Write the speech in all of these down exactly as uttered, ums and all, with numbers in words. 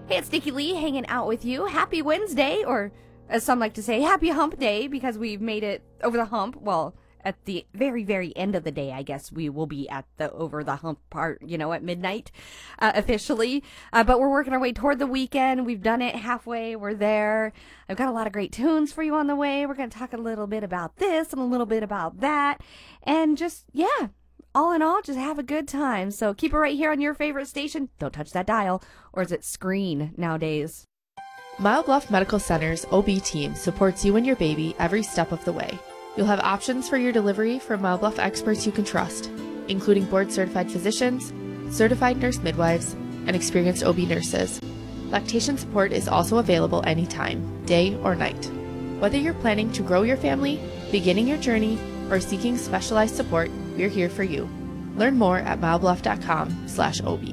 Hey, it's Nikki Lee hanging out with you. Happy Wednesday, or as some like to say, happy hump day, because we've made it over the hump. Well, at the very, very end of the day, I guess we will be at the over the hump part, you know, at midnight, uh, officially. Uh, but we're working our way toward the weekend. We've done it halfway. We're there. I've got a lot of great tunes for you on the way. We're going to talk a little bit about this and a little bit about that. And just, yeah, all in all, just have a good time. So keep it right here on your favorite station. Don't touch that dial. Or is it screen nowadays? Mile Bluff Medical Center's O B team supports you and your baby every step of the way. You'll have options for your delivery from Mile Bluff experts you can trust, including board-certified physicians, certified nurse midwives, and experienced O B nurses. Lactation support is also available anytime, day or night. Whether you're planning to grow your family, beginning your journey, or seeking specialized support, we're here for you. Learn more at milebluff.com slash OB.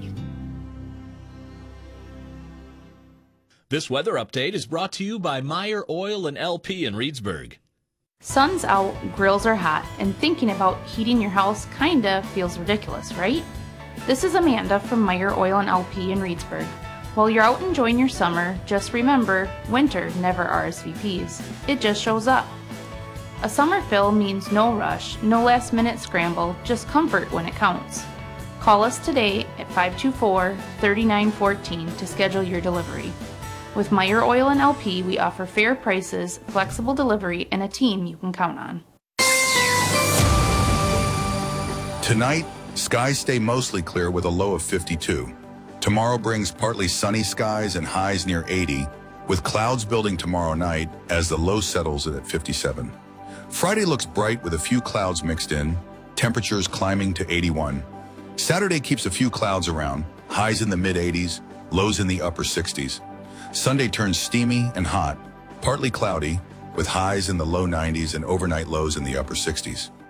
This weather update is brought to you by Meyer Oil and L P in Reedsburg. Sun's out, grills are hot, and thinking about heating your house kinda feels ridiculous, right? This is Amanda from Meyer Oil and L P in Reedsburg. While you're out enjoying your summer, just remember, winter never R S V Ps. It just shows up. A summer fill means no rush, no last minute scramble, just comfort when it counts. Call us today at five two four, three nine one four to schedule your delivery. With Meyer Oil and L P, we offer fair prices, flexible delivery, and a team you can count on. Tonight, skies stay mostly clear with a low of fifty-two. Tomorrow brings partly sunny skies and highs near eighty, with clouds building tomorrow night as the low settles at fifty-seven. Friday looks bright with a few clouds mixed in, temperatures climbing to eighty-one. Saturday keeps a few clouds around, highs in the mid eighties, lows in the upper sixties. Sunday turns steamy and hot, partly cloudy, with highs in the low nineties and overnight lows in the upper sixties.